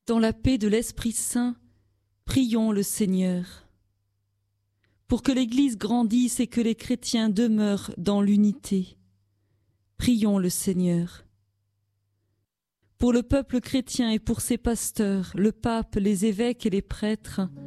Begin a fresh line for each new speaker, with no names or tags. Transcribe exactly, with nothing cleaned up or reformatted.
Dans la paix de l'Esprit Saint, prions le Seigneur. Pour que l'Église grandisse et que les chrétiens demeurent dans l'unité, prions le Seigneur. Pour le peuple chrétien et pour ses pasteurs, le pape, les évêques et les prêtres,